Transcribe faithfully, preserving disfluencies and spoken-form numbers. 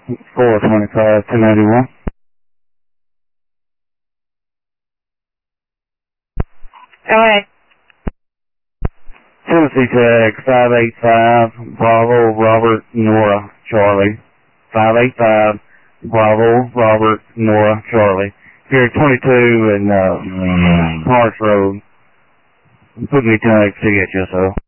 four twenty-five, two ninety-one. Alright. Tennessee Tech, five eight five, Bravo, Robert, Nora, Charlie. five eight five, Bravo, Robert, Nora, Charlie. Here, twenty-two and, uh, Parks Road. Put me to C H S O.